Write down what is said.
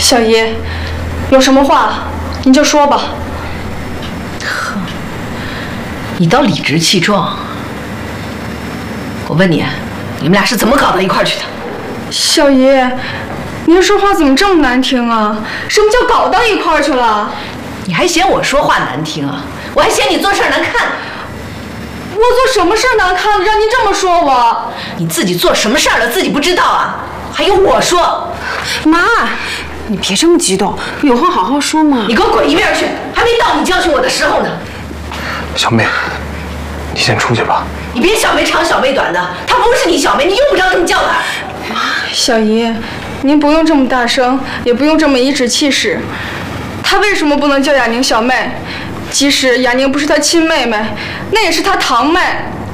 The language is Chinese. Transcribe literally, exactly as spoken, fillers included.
小姨，有什么话您就说吧。 呵，你倒理直气壮。我问你，你们俩是怎么搞到一块儿去的？ 小姨，您说话怎么这么难听啊？什么叫搞到一块儿去了？ 你还嫌我说话难听啊？我还嫌你做事难看。 我做什么事难看了，让您这么说我？ 你自己做什么事儿了，自己不知道啊？还用我说？ 妈，你别这么激动，有话好好说嘛。 你给我滚一边去！还没到你教训我的时候呢。 小妹，你先出去吧。 你别小妹长小妹短的，她不是你小妹，你用不着这么叫她。 小姨，您不用这么大声，也不用这么颐指气使。她为什么不能叫雅宁小妹？即使雅宁不是她亲妹妹，那也是她堂妹。